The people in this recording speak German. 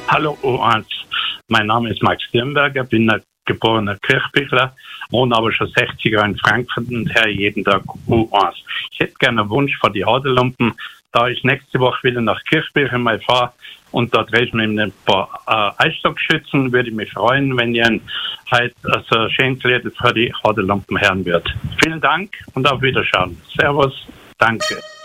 Hallo U1, mein Name ist Max Dirnberger, bin ein geborener Kirchbichler, wohne aber schon 60 Jahre in Frankfurt und höre jeden Tag U1. Ich hätte gerne einen Wunsch für die Hadelumpen, da ich nächste Woche wieder nach Kirchbirchen mal fahre und da treffen wir ein paar Eisstockschützen, würde ich mich freuen, wenn ihr heute so ein schönes Lied für die Hadelumpen hören würdet. Vielen Dank und auf Wiederschauen. Servus, danke.